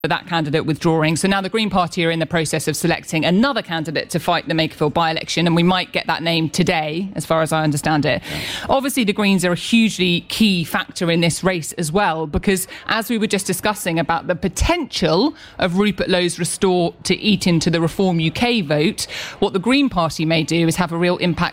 that candidate withdrawing. So now the Green Party are in the process of selecting another candidate to fight the Makerfield by-election, and we might get that name today, as far as I understand it. Yeah. Obviously, the Greens are a hugely key factor in this race as well, because as we were just discussing about the potential of Rupert Lowe's Restore to eat into the Reform UK vote, what the Green Party may do is have a real impact